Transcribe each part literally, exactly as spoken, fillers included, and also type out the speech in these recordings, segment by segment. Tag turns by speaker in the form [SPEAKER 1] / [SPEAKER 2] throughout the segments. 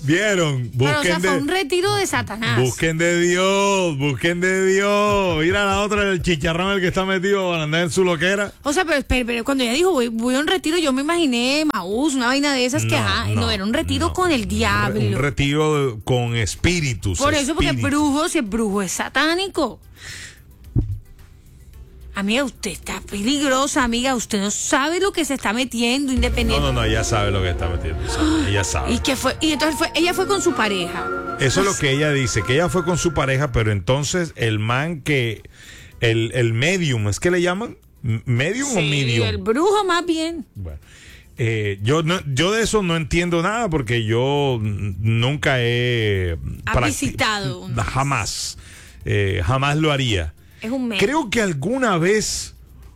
[SPEAKER 1] ¿Vieron? Busquen
[SPEAKER 2] Pero, o sea,
[SPEAKER 1] de,
[SPEAKER 2] fue un retiro de Satanás.
[SPEAKER 1] Busquen de Dios, busquen de Dios. Mira la otra, el chicharrón, el que está metido para andar en su loquera.
[SPEAKER 2] O sea, pero, pero, pero cuando ella dijo voy, voy a un retiro, yo me imaginé Maús, una vaina de esas que,
[SPEAKER 1] No,
[SPEAKER 2] ajá, no,
[SPEAKER 1] no,
[SPEAKER 2] era un retiro
[SPEAKER 1] no.
[SPEAKER 2] con el diablo.
[SPEAKER 1] Un retiro de- con espíritus.
[SPEAKER 2] Por eso, porque
[SPEAKER 1] espíritus.
[SPEAKER 2] brujo, si es brujo, es satánico. Amiga, usted está peligrosa, amiga. Usted no sabe lo que se está metiendo,
[SPEAKER 1] No,
[SPEAKER 2] independiente.
[SPEAKER 1] no, no, ella sabe lo que está metiendo. sabe, Ella sabe.
[SPEAKER 2] Y que fue, y entonces fue, ella fue con su pareja.
[SPEAKER 1] Eso es lo que ella dice, que ella fue con su pareja, pero entonces el man que, el, el medium, ¿es que le llaman? M- ¿Medium o
[SPEAKER 2] Sí,
[SPEAKER 1] medium?
[SPEAKER 2] el brujo más bien.
[SPEAKER 1] Bueno, eh, yo, no, yo de eso no entiendo nada porque yo n- nunca he...
[SPEAKER 2] ¿Has
[SPEAKER 1] practi-
[SPEAKER 2] visitado uno?
[SPEAKER 1] Jamás, eh, jamás lo haría.
[SPEAKER 2] Es un medium.
[SPEAKER 1] Creo que alguna vez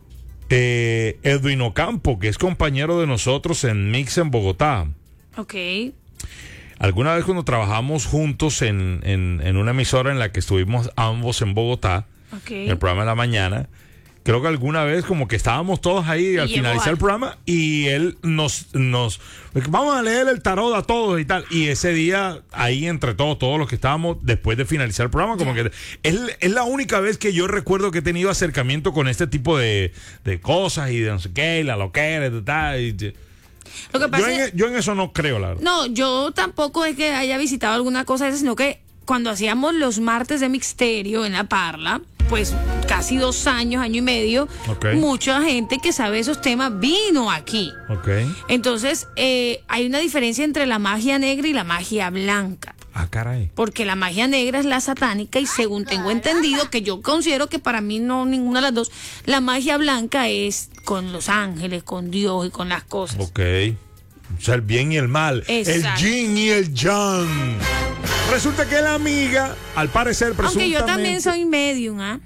[SPEAKER 1] eh, Edwin Ocampo, que es compañero de nosotros en Mix en Bogotá,
[SPEAKER 2] Ok.
[SPEAKER 1] alguna vez cuando trabajamos juntos en, en, en una emisora en la que estuvimos ambos en Bogotá,
[SPEAKER 2] Ok.
[SPEAKER 1] en el programa de la mañana, creo que alguna vez como que estábamos todos ahí al
[SPEAKER 2] llegó
[SPEAKER 1] finalizar
[SPEAKER 2] a-
[SPEAKER 1] el programa y él nos, nos, vamos a leer el tarot a todos y tal. Y ese día, ahí entre todos, todos los que estábamos, después de finalizar el programa, como que es, es la única vez que yo recuerdo que he tenido acercamiento con este tipo de, de cosas y de no sé qué, y la loquera y tal. Y,
[SPEAKER 2] Lo que
[SPEAKER 1] yo,
[SPEAKER 2] pasa
[SPEAKER 1] en,
[SPEAKER 2] es,
[SPEAKER 1] yo en eso no creo, la verdad.
[SPEAKER 2] no, yo tampoco es que haya visitado alguna cosa de esas, sino que cuando hacíamos los martes de Mixterio en La Parla, pues casi dos años, año y medio,
[SPEAKER 1] Ok.
[SPEAKER 2] mucha gente que sabe esos temas vino aquí.
[SPEAKER 1] Ok.
[SPEAKER 2] Entonces, eh, hay una diferencia entre la magia negra y la magia blanca.
[SPEAKER 1] Ah, caray.
[SPEAKER 2] Porque la magia negra es la satánica y según tengo entendido, que yo considero que para mí no ninguna de las dos, la magia blanca es con los ángeles, con Dios y con las cosas.
[SPEAKER 1] Ok. O sea, el bien y el mal.
[SPEAKER 2] Exacto.
[SPEAKER 1] El yin y el yang. Resulta que la amiga, al parecer,
[SPEAKER 2] Aunque
[SPEAKER 1] presuntamente...
[SPEAKER 2] yo también soy medium, ¿ah?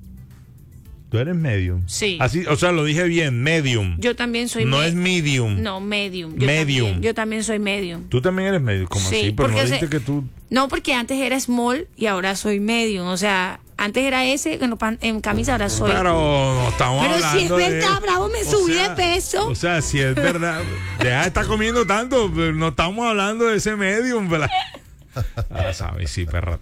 [SPEAKER 1] Tú eres medium.
[SPEAKER 2] Sí.
[SPEAKER 1] Así, o sea, lo dije bien, medium.
[SPEAKER 2] Yo también soy
[SPEAKER 1] no
[SPEAKER 2] me-
[SPEAKER 1] es medium.
[SPEAKER 2] No, medium. Yo
[SPEAKER 1] Medium.
[SPEAKER 2] También, yo también soy medium.
[SPEAKER 1] Tú también eres medium. ¿Cómo
[SPEAKER 2] Sí,
[SPEAKER 1] así? Pero no
[SPEAKER 2] porque
[SPEAKER 1] dijiste
[SPEAKER 2] se-
[SPEAKER 1] que tú...
[SPEAKER 2] No, porque antes era small y ahora soy medium. O sea, antes era ese en, los pan- en camisa, ahora soy.
[SPEAKER 1] Pero no estamos
[SPEAKER 2] Pero si
[SPEAKER 1] hablando
[SPEAKER 2] es
[SPEAKER 1] de-
[SPEAKER 2] verdad, bravo, me
[SPEAKER 1] o
[SPEAKER 2] subí
[SPEAKER 1] sea,
[SPEAKER 2] de peso.
[SPEAKER 1] O sea, si es verdad. Deja de estar comiendo tanto. Pero no estamos hablando de ese medium, ¿verdad? Ah, sabes, sí, perra.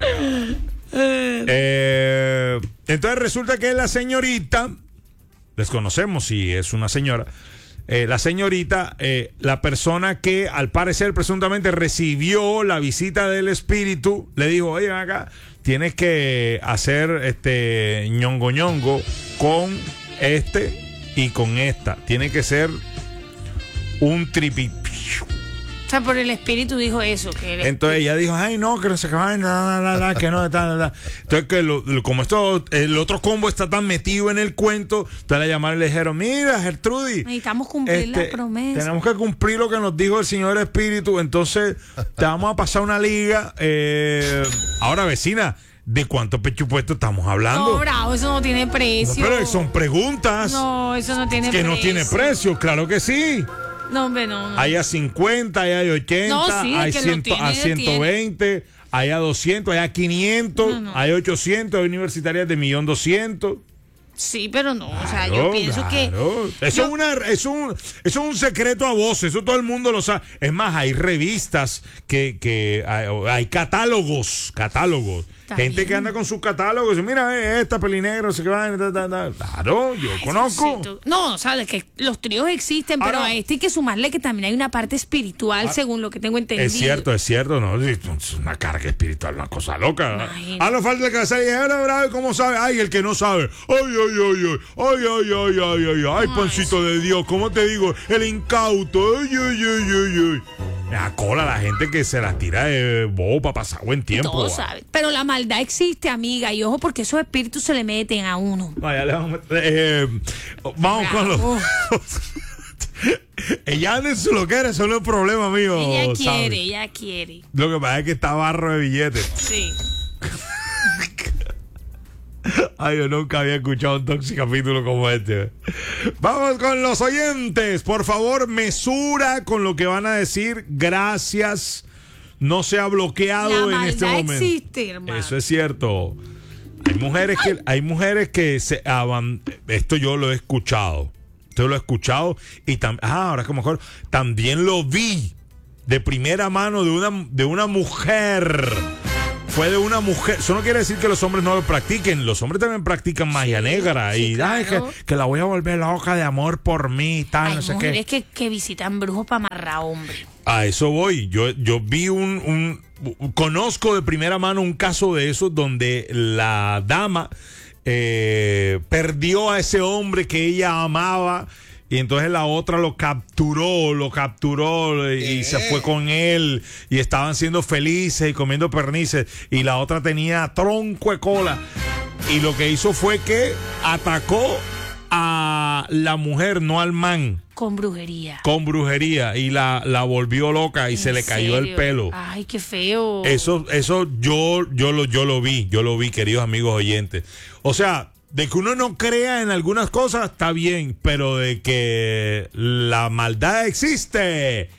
[SPEAKER 1] Eh, entonces resulta que la señorita, desconocemos si es una señora, eh, la señorita, eh, la persona que al parecer presuntamente recibió la visita del espíritu, le dijo, oye, ven acá, tienes que hacer este ñongo ñongo con este y con esta. Tiene que ser un tripi.
[SPEAKER 2] O sea, por el espíritu dijo eso. Que el-
[SPEAKER 1] Entonces ella dijo, ay no, que no se acaban, nada, nada, que no, tal, tal. Entonces que lo- lo- como esto, el otro combo está tan metido en el cuento, entonces le llamaron y le dijeron, mira, Gertrudis,
[SPEAKER 2] necesitamos cumplir la promesa.
[SPEAKER 1] tenemos que cumplir lo que nos dijo el Señor Espíritu, entonces te vamos a pasar una liga. Eh, ahora, vecina, ¿de cuánto pecho puesto estamos hablando?
[SPEAKER 2] No, bravo, eso no tiene
[SPEAKER 1] No,
[SPEAKER 2] precio.
[SPEAKER 1] pero son preguntas.
[SPEAKER 2] No, eso no tiene
[SPEAKER 1] Es que
[SPEAKER 2] precio.
[SPEAKER 1] no tiene precio, claro que sí.
[SPEAKER 2] No, hombre, no. no.
[SPEAKER 1] Hay a cincuenta, hay a ochenta,
[SPEAKER 2] No, sí, el
[SPEAKER 1] hay
[SPEAKER 2] que lo
[SPEAKER 1] cien,
[SPEAKER 2] tiene,
[SPEAKER 1] a
[SPEAKER 2] lo
[SPEAKER 1] ciento veinte, hay a doscientos, hay a quinientos,
[SPEAKER 2] No, no.
[SPEAKER 1] hay ochocientos, hay universitarias de millón doscientos.
[SPEAKER 2] Sí, pero no. o sea, yo
[SPEAKER 1] Claro,
[SPEAKER 2] pienso que.
[SPEAKER 1] claro. Eso,
[SPEAKER 2] yo-
[SPEAKER 1] es una, es, un, eso es un secreto a voces, eso todo el mundo lo sabe. Es más, hay revistas que, que hay, hay catálogos, catálogos.
[SPEAKER 2] Está
[SPEAKER 1] Gente
[SPEAKER 2] bien.
[SPEAKER 1] que anda con sus catálogos, dice, mira, eh, esta peli negra, no sé qué va, ta, ta, ta. Claro, yo conozco.
[SPEAKER 2] Sí, tú- no, o sea, de que los tríos existen, pero
[SPEAKER 1] Ahora-
[SPEAKER 2] a este hay que sumarle que también hay una parte espiritual, según lo que tengo entendido.
[SPEAKER 1] Es cierto, es cierto, ¿no? Es una carga espiritual, una cosa loca.
[SPEAKER 2] Imagínate.
[SPEAKER 1] A no falta que se dijera, bravo, ¿cómo sabe? Ay, el que no sabe. Ay, ay, ay, ay, ay, ay, ay, ay, ay, ay, pancito de Dios, ¿cómo te digo? El incauto, ay, ay, ay, ay, ay. Me da cola la gente que se las tira de bobo para pasar buen tiempo.
[SPEAKER 2] Todos
[SPEAKER 1] va.
[SPEAKER 2] saben. Pero la maldad existe, amiga, y ojo porque esos espíritus se le meten a uno.
[SPEAKER 1] Vaya, le vamos, a meter- eh, vamos con los...
[SPEAKER 2] Bravo.
[SPEAKER 1] Ella anda en su loquera, eso no es problema mío.
[SPEAKER 2] Ella quiere,
[SPEAKER 1] ¿sabe?
[SPEAKER 2] ella quiere.
[SPEAKER 1] Lo que pasa es que está barro de billetes.
[SPEAKER 2] Sí.
[SPEAKER 1] Ay, yo nunca había escuchado un tóxico capítulo como este. Vamos con los oyentes. Por favor, mesura con lo que van a decir. Gracias. No se ha bloqueado
[SPEAKER 2] La
[SPEAKER 1] en este
[SPEAKER 2] maldad
[SPEAKER 1] momento.
[SPEAKER 2] existe, hermano.
[SPEAKER 1] Eso es cierto. Hay mujeres que, hay mujeres que se aban- esto yo lo he escuchado. Esto lo he escuchado y también, ah, ahora que mejor, también lo vi. de primera mano de una, de una mujer. Fue de una mujer. Eso no quiere decir que los hombres no lo practiquen. Los hombres también practican magia
[SPEAKER 2] Sí,
[SPEAKER 1] negra.
[SPEAKER 2] sí,
[SPEAKER 1] y
[SPEAKER 2] claro.
[SPEAKER 1] ay, que, que la voy a volver loca de amor por mí, tal,
[SPEAKER 2] Hay
[SPEAKER 1] no sé
[SPEAKER 2] mujeres
[SPEAKER 1] qué.
[SPEAKER 2] que, que visitan brujos para amarrar hombres.
[SPEAKER 1] A eso voy. Yo, yo vi un, un. Conozco de primera mano un caso de esos donde la dama eh, perdió a ese hombre que ella amaba. Y entonces la otra lo capturó, lo capturó y, y se fue con él. Y estaban siendo felices y comiendo pernices. Y la otra tenía tronco de cola. Y lo que hizo fue que atacó a la mujer, no al man.
[SPEAKER 2] Con brujería.
[SPEAKER 1] Con brujería. Y la, la volvió loca y
[SPEAKER 2] ¿En
[SPEAKER 1] se le cayó el
[SPEAKER 2] serio?
[SPEAKER 1] pelo.
[SPEAKER 2] Ay, qué feo.
[SPEAKER 1] Eso, eso yo, yo lo, yo lo vi, yo lo vi, queridos amigos oyentes. O sea, de que uno no crea en algunas cosas está bien, pero de que la maldad existe,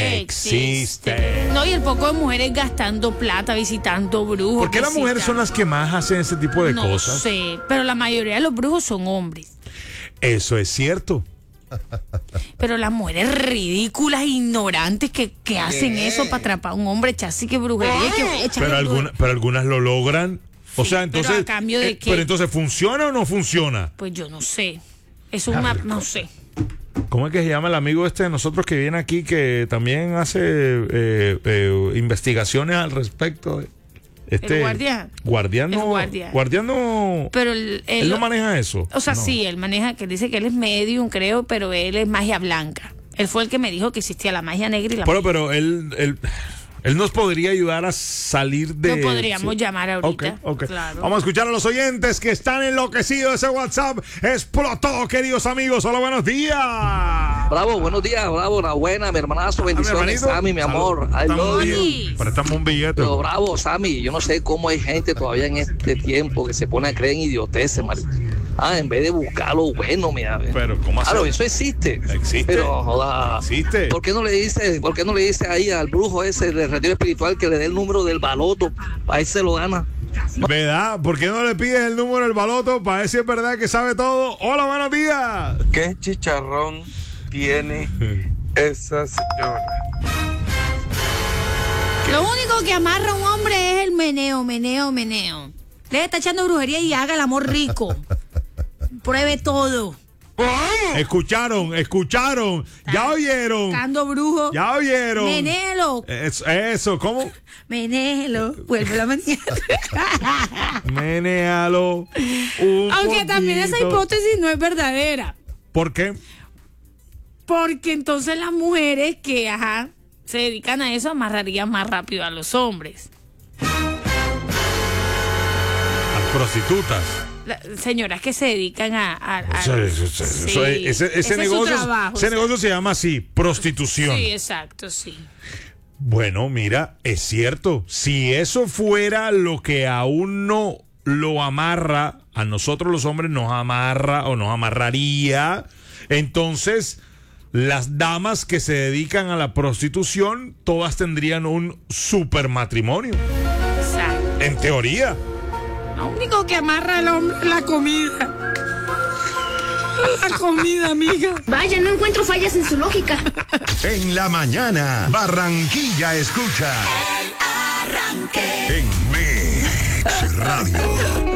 [SPEAKER 1] existe.
[SPEAKER 2] No, y el poco de mujeres gastando plata, visitando brujos.
[SPEAKER 1] ¿Por qué las mujeres son las que más hacen ese tipo de
[SPEAKER 2] no
[SPEAKER 1] cosas?
[SPEAKER 2] No sé, pero la mayoría de los brujos son hombres.
[SPEAKER 1] Eso es cierto.
[SPEAKER 2] Pero las mujeres ridículas, ignorantes que, que hacen eso para atrapar a un hombre, chasí que brujería, que voy a echarle
[SPEAKER 1] Pero, alguna,
[SPEAKER 2] brujería.
[SPEAKER 1] pero algunas lo logran. O
[SPEAKER 2] Sí,
[SPEAKER 1] sea,
[SPEAKER 2] pero
[SPEAKER 1] entonces.
[SPEAKER 2] ¿a cambio de
[SPEAKER 1] eh,
[SPEAKER 2] qué?
[SPEAKER 1] Pero entonces, ¿funciona o no funciona?
[SPEAKER 2] Pues yo no sé. Eso es una, no sé.
[SPEAKER 1] ¿Cómo es que se llama el amigo este de nosotros que viene aquí que también hace eh, eh, investigaciones al respecto? Este,
[SPEAKER 2] ¿El guardián?
[SPEAKER 1] Guardián no.
[SPEAKER 2] El guardián.
[SPEAKER 1] Guardián no.
[SPEAKER 2] Pero él,
[SPEAKER 1] él no maneja eso.
[SPEAKER 2] O sea,
[SPEAKER 1] No.
[SPEAKER 2] sí, él maneja, que dice que él es medium, creo, pero él es magia blanca. Él fue el que me dijo que existía la magia negra y la
[SPEAKER 1] Pero,
[SPEAKER 2] magia.
[SPEAKER 1] pero él, él, él nos podría ayudar a salir de.
[SPEAKER 2] Lo podríamos llamar ahorita.
[SPEAKER 1] Ok, ok.
[SPEAKER 2] Claro.
[SPEAKER 1] Vamos a escuchar a los oyentes que están enloquecidos. Ese WhatsApp explotó, queridos amigos. Hola, buenos días.
[SPEAKER 3] Bravo, buenos días, bravo, enhorabuena, mi hermanazo, bendiciones,
[SPEAKER 1] hermanito.
[SPEAKER 3] Sammy, mi amor,
[SPEAKER 1] Salud.
[SPEAKER 3] I
[SPEAKER 1] Estamos
[SPEAKER 3] love you.
[SPEAKER 1] bien. Préstame un billete.
[SPEAKER 3] Pero bravo, Sammy, yo no sé cómo hay gente todavía en este tiempo que se pone a creer en idioteces, marico. Ah, en vez de buscar lo bueno, mira.
[SPEAKER 1] Pero, ¿cómo así?
[SPEAKER 3] Claro, eso existe.
[SPEAKER 1] Existe.
[SPEAKER 3] Pero, joda.
[SPEAKER 1] Existe.
[SPEAKER 3] ¿Por qué no le dice, por qué no le dice ahí al brujo ese del retiro espiritual que le dé el número del baloto? Ahí se lo gana.
[SPEAKER 1] ¿Verdad? ¿Por qué no le pides el número del baloto para ver si es verdad que sabe todo? Hola, buenos días.
[SPEAKER 4] ¿Qué chicharrón tiene esa señora?
[SPEAKER 2] Lo único que amarra a un hombre es el meneo, meneo, meneo. Le está echando brujería y haga el amor rico. Pruebe todo.
[SPEAKER 1] Escucharon, escucharon. Ya oyeron.
[SPEAKER 2] Buscando brujo.
[SPEAKER 1] Ya oyeron.
[SPEAKER 2] Menéelo.
[SPEAKER 1] Eso, eso, ¿cómo?
[SPEAKER 2] Menéelo. Vuelve la mañana.
[SPEAKER 1] Menéalo. un
[SPEAKER 2] Aunque también esa
[SPEAKER 1] poquito.
[SPEAKER 2] hipótesis no es verdadera.
[SPEAKER 1] ¿Por qué?
[SPEAKER 2] Porque entonces las mujeres que, ajá, se dedican a eso amarrarían más rápido a los hombres.
[SPEAKER 1] Las prostitutas.
[SPEAKER 2] La- señoras que se dedican a... a- a-
[SPEAKER 1] Eso- eso- eso-
[SPEAKER 2] sí.
[SPEAKER 1] eso- ese, ese
[SPEAKER 2] Ese es su
[SPEAKER 1] negocio,
[SPEAKER 2] trabajo,
[SPEAKER 1] ese
[SPEAKER 2] o sea.
[SPEAKER 1] negocio se llama así, prostitución.
[SPEAKER 2] Sí, exacto, sí.
[SPEAKER 1] Bueno, mira, es cierto. Si eso fuera lo que a uno lo amarra, a nosotros los hombres nos amarra o nos amarraría, entonces las damas que se dedican a la prostitución, todas tendrían un super matrimonio.
[SPEAKER 2] Exacto.
[SPEAKER 1] En teoría.
[SPEAKER 2] Lo único que amarra al hombre es la comida. La comida, amiga.
[SPEAKER 5] Vaya, no encuentro fallas en su lógica.
[SPEAKER 6] En la mañana, Barranquilla escucha. En Mix Radio.